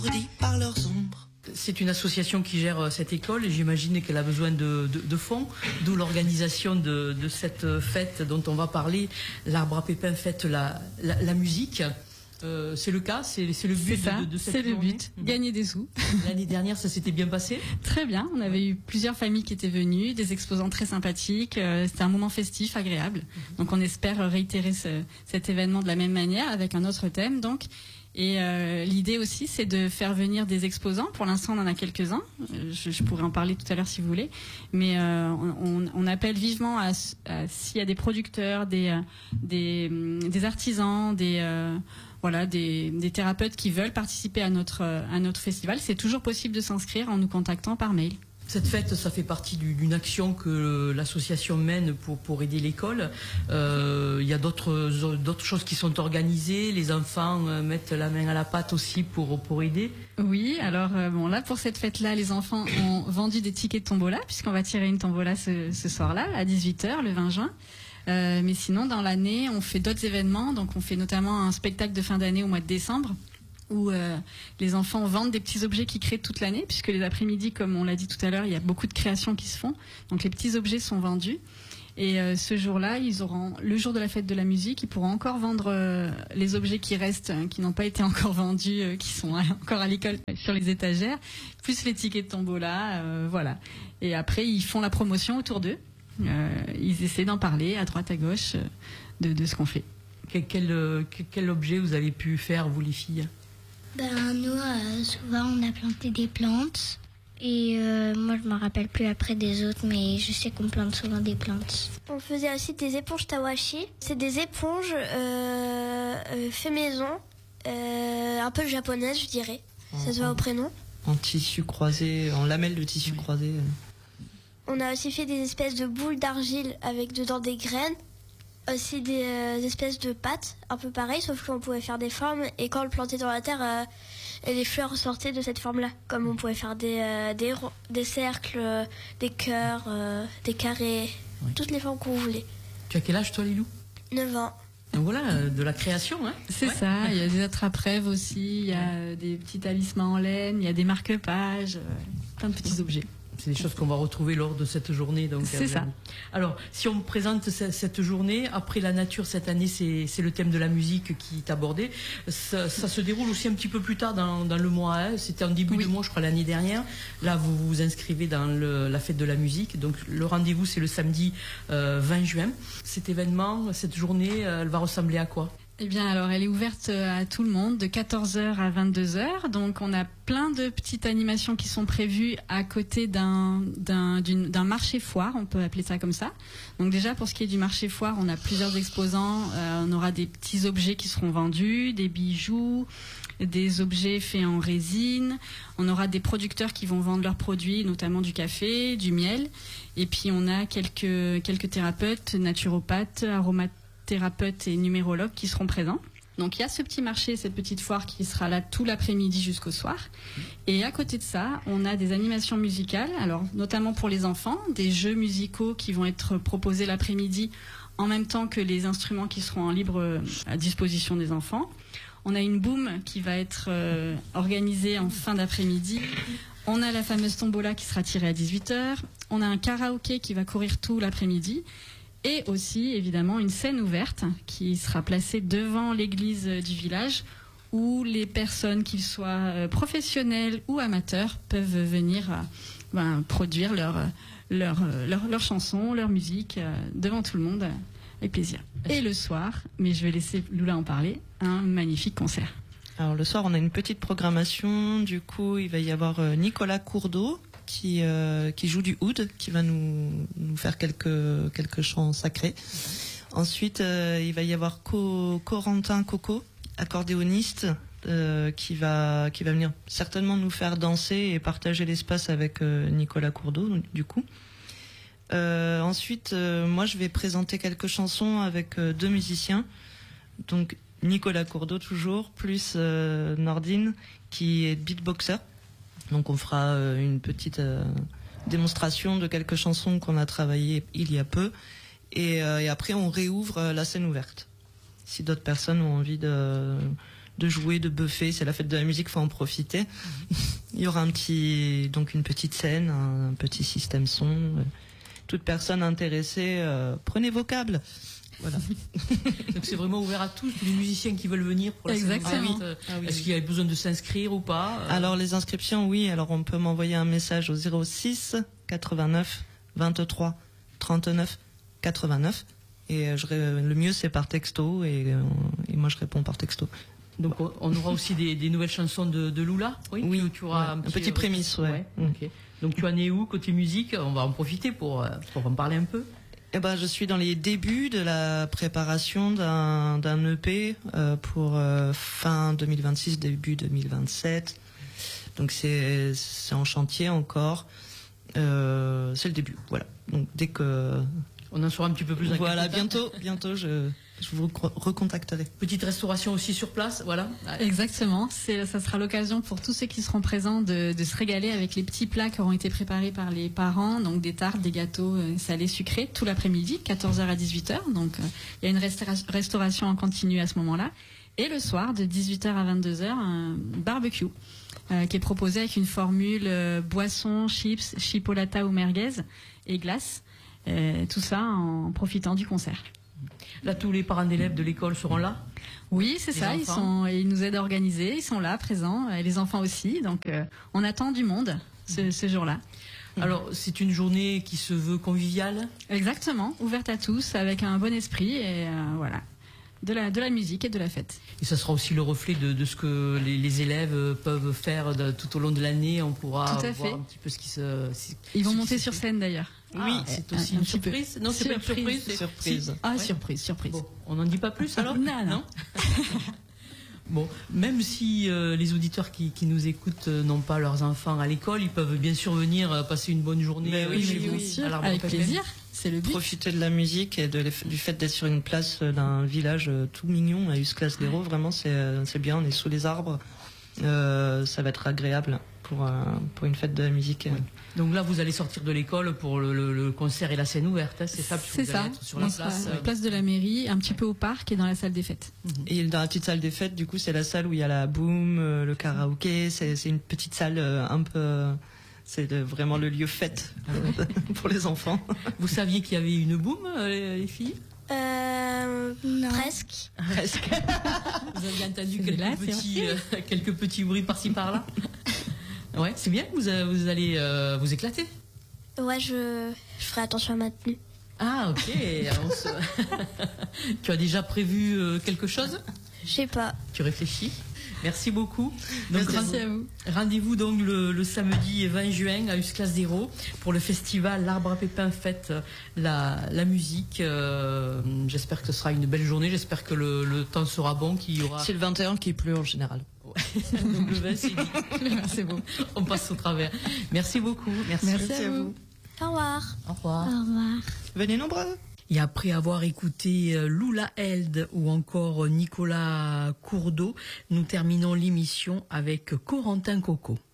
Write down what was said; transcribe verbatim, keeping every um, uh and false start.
Par leurs ombres. C'est une association qui gère cette école et j'imagine qu'elle a besoin de, de, de fonds, d'où l'organisation de, de cette fête dont on va parler. L'Arbre à Pépins fête la, la, la musique. Euh, c'est le cas, c'est, c'est le but c'est ça, de, de cette c'est le journée. but, gagner des sous. L'année dernière, ça s'était bien passé? Très bien, on avait eu plusieurs familles qui étaient venues, des exposants très sympathiques, euh, c'était un moment festif, agréable. Mm-hmm. Donc on espère réitérer ce, cet événement de la même manière avec un autre thème donc. Et euh, l'idée aussi, c'est de faire venir des exposants. Pour l'instant, on en a quelques-uns. Je, je pourrais en parler tout à l'heure si vous voulez. Mais euh, on, on appelle vivement à, à s'il y a des producteurs, des, des, des artisans, des euh, voilà, des, des thérapeutes qui veulent participer à notre à notre festival. C'est toujours possible de s'inscrire en nous contactant par mail. Cette fête, ça fait partie du, d'une action que l'association mène pour, pour aider l'école. Euh, il y a d'autres, d'autres choses qui sont organisées. Les enfants euh, mettent la main à la pâte aussi pour, pour aider. Oui, alors euh, bon là pour cette fête-là, les enfants ont vendu des tickets de tombola puisqu'on va tirer une tombola ce, ce soir-là à dix-huit heures le vingt juin. Euh, mais sinon dans l'année, on fait d'autres événements. Donc on fait notamment un spectacle de fin d'année au mois de décembre, où euh, les enfants vendent des petits objets qu'ils créent toute l'année, puisque les après-midi, comme on l'a dit tout à l'heure, il y a beaucoup de créations qui se font. Donc les petits objets sont vendus. Et euh, ce jour-là, ils auront le jour de la fête de la musique, ils pourront encore vendre euh, les objets qui restent, euh, qui n'ont pas été encore vendus, euh, qui sont encore à l'école sur les étagères, plus les tickets de tombola, euh, voilà. Et après, ils font la promotion autour d'eux. Euh, ils essaient d'en parler à droite, à gauche euh, de, de ce qu'on fait. Quel, quel, quel objet vous avez pu faire, vous les filles? Ben nous, euh, souvent on a planté des plantes et euh, moi je me rappelle plus après des autres, mais je sais qu'on plante souvent des plantes. On faisait aussi des éponges tawashi. C'est des éponges euh, euh, fait maison, euh, un peu japonaises je dirais. En, ça se voit au prénom. En tissu croisé, en lamelles de tissu croisé. On a aussi fait des espèces de boules d'argile avec dedans des graines. Aussi des euh, espèces de pâtes, un peu pareilles, sauf qu'on pouvait faire des formes. Et quand on le plantait dans la terre, euh, et les fleurs sortaient de cette forme-là. Comme on pouvait faire des, euh, des, des cercles, euh, des cœurs, euh, des carrés, oui. Toutes les formes qu'on voulait. Tu as quel âge toi, Lilou? neuf ans. Donc voilà, de la création, hein. C'est ouais. ça, il y a des attrape-rêves aussi, il y a des petits talismans en laine, il y a des marque-pages, euh, plein de petits objets. C'est des choses qu'on va retrouver lors de cette journée. Donc, c'est ça. Alors, si on présente cette journée, après la nature cette année, c'est, c'est le thème de la musique qui est abordé. Ça, ça se déroule aussi un petit peu plus tard dans, dans le mois. Hein. C'était en début oui. de mois, je crois, l'année dernière. Là, vous vous inscrivez dans le, la fête de la musique. Donc, le rendez-vous, c'est le samedi euh, vingt juin. Cet événement, cette journée, elle va ressembler à quoi ? Eh bien, alors, elle est ouverte à tout le monde de quatorze heures à vingt-deux heures. Donc, on a plein de petites animations qui sont prévues à côté d'un, d'un, d'une, d'un marché foire, on peut appeler ça comme ça. Donc, déjà, pour ce qui est du marché foire, on a plusieurs exposants. Euh, on aura des petits objets qui seront vendus, des bijoux, des objets faits en résine. On aura des producteurs qui vont vendre leurs produits, notamment du café, du miel. Et puis, on a quelques, quelques thérapeutes, naturopathes, aromathérapeutes, thérapeutes et numérologues qui seront présents. Donc il y a ce petit marché, cette petite foire qui sera là tout l'après-midi jusqu'au soir. Et à côté de ça, on a des animations musicales, alors notamment pour les enfants, des jeux musicaux qui vont être proposés l'après-midi en même temps que les instruments qui seront en libre à disposition des enfants. On a une boom qui va être euh, organisée en fin d'après-midi. On a la fameuse tombola qui sera tirée à dix-huit heures. On a un karaoké qui va courir tout l'après-midi. Et aussi, évidemment, une scène ouverte qui sera placée devant l'église du village où les personnes, qu'ils soient professionnels ou amateurs, peuvent venir ben, produire leur, leur, leur, leur chanson, leur musique devant tout le monde avec plaisir. Et le soir, mais je vais laisser Lula en parler, un magnifique concert. Alors le soir, on a une petite programmation. Du coup, il va y avoir Nicolas Courdeau qui euh, qui joue du oud, qui va nous nous faire quelques quelques chants sacrés. Ensuite, euh, il va y avoir Co- Corentin Coco, accordéoniste, euh, qui va qui va venir certainement nous faire danser et partager l'espace avec euh, Nicolas Courdeau. Du coup, euh, ensuite, euh, moi, je vais présenter quelques chansons avec euh, deux musiciens. Donc Nicolas Courdeau toujours, plus euh, Nordine qui est beatboxer. Donc on fera euh, une petite euh, démonstration de quelques chansons qu'on a travaillées il y a peu. Et, euh, et après on réouvre euh, la scène ouverte. Si d'autres personnes ont envie de, de jouer, de buffer. C'est la fête de la musique, faut en profiter. Il y aura un petit, donc une petite scène, un, un petit système son. Toute personne intéressée, euh, prenez vos câbles. Voilà. Donc c'est vraiment ouvert à tous, tous les musiciens qui veulent venir pour la Exactement. scène. Ah oui. Est-ce qu'il y a besoin de s'inscrire ou pas? Alors les inscriptions, oui. Alors on peut m'envoyer un message au zéro six quatre-vingt-neuf vingt-trois trente-neuf quatre-vingt-neuf et je, le mieux c'est par texto et, et moi je réponds par texto. Donc on aura aussi des, des nouvelles chansons de, de Lula. Oui, oui, tu, tu auras ouais, un, un petit, petit prémisse, ouais. ouais Mm. okay. Donc tu en es où côté musique? On va en profiter pour, pour en parler un peu. Eh ben, je suis dans les débuts de la préparation d'un d'un E P euh, pour euh, fin deux mille vingt-six, début deux mille vingt-sept. Donc c'est c'est en chantier encore. Euh, c'est le début, voilà. Donc dès que on en saura un petit peu plus. Dans voilà, bientôt, bientôt, je je vous recontacterai. Petite restauration aussi sur place, voilà. Exactement. C'est, ça sera l'occasion pour tous ceux qui seront présents de, de se régaler avec les petits plats qui auront été préparés par les parents, donc des tartes, des gâteaux euh, salés, sucrés, tout l'après-midi, quatorze heures à dix-huit heures. Donc euh, il y a une restaura- restauration en continu à ce moment-là. Et le soir, de dix-huit heures à vingt-deux heures, un barbecue euh, qui est proposé avec une formule euh, boisson, chips, chipolata ou merguez et glace. Euh, tout ça en profitant du concert. Là, tous les parents d'élèves de l'école seront là? Oui, c'est les ça. enfants. Ils sont, ils nous aident à organiser. Ils sont là, présents, et les enfants aussi. Donc, euh, on attend du monde ce, ce jour-là. Alors, c'est une journée qui se veut conviviale? Exactement, ouverte à tous, avec un bon esprit et euh, voilà, de la, de la musique et de la fête. Et ça sera aussi le reflet de, de ce que les, les élèves peuvent faire de, tout au long de l'année. On pourra Tout à voir fait. un petit peu ce qui se. Ils vont ce qui monter se sur fait. scène d'ailleurs. Oui, Ah, c'est un- aussi un une petit peu. surprise. Non, c'est pas une surprise. c'est- Surprise. Ah, Ouais. surprise, surprise. Bon, on n'en dit pas plus alors? Non, non. Bon, même si euh, les auditeurs qui, qui nous écoutent euh, n'ont pas leurs enfants à l'école, ils peuvent bien sûr venir euh, passer une bonne journée. Mais euh, oui, chez oui, vous, oui. à l'Arbre Avec Pépin. plaisir, c'est le but. Profiter de la musique et de l'eff- du fait d'être sur une place d'un village euh, tout mignon à Usclas-l'Hérault. Vraiment, c'est euh, c'est bien. On est sous les arbres. Euh, ça va être agréable pour euh, pour une fête de la musique. Ouais. Donc là, vous allez sortir de l'école pour le, le- le concert et la scène ouverte. Hein, c'est ça, puisque C'est vous allez ça. être sur la On sera place. à la euh, place de la mairie, un petit peu au parc et dans la salle des fêtes. Et dans la petite salle des fêtes, du coup, c'est la salle où il y a la boom, euh, le karaoké. C'est c'est une petite salle euh, un peu. euh, c'est de- vraiment le lieu fête euh, pour les enfants. Vous saviez qu'il y avait une boum, euh, les, les filles? Euh, presque. Presque. Vous avez entendu C'est quelques là, c'est petits, euh, quelques petits bruits par-ci par-là. Ouais, c'est bien. Vous, euh, vous allez euh, vous éclater. Ouais, je, je ferai attention à ma tenue. Ah, ok. On se- Tu as déjà prévu euh, quelque chose? Je sais pas. Tu réfléchis. Merci beaucoup. Donc, Merci rend- à vous. Rendez-vous donc le, le samedi vingt juin à Usclas-d'Hérault pour le festival L'Arbre à Pépin fête la, la musique. Euh, j'espère que ce sera une belle journée. J'espère que le, le temps sera bon, qu'il y aura. C'est le vingt et un qui pleut en général. Le vingt, c'est dit. C'est beau. On passe au travers. Merci beaucoup. Merci, Merci à vous. Au revoir. Au revoir. Au revoir. Venez nombreux. Et après avoir écouté euh, Lula Held ou encore Nicolas Courdeau, nous terminons l'émission avec Corentin Coco.